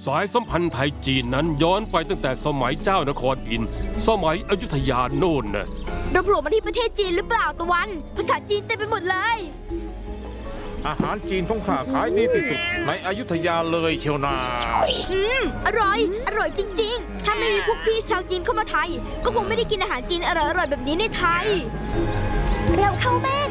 สายสัมพันธ์ไทยจีนนั้นย้อนไปตั้งแต่สมัยเจ้านครอินทร์สมัยอยุธยาโน่นนะเราโผล่มาที่ประเทศจีนหรือเปล่าตะวัน ภาษาจีนเต็มไปหมดเลยอาหารจีนของข้าขายดีที่สุดในอยุธยาเลยเชียวนาอร่อย อร่อยจริงๆ ถ้าไม่มีพวกพี่ชาวจีนเข้ามาไทย ก็คงไม่ได้กินอาหารจีนอร่อยๆแบบนี้ในไทย เร็วเข้าแม่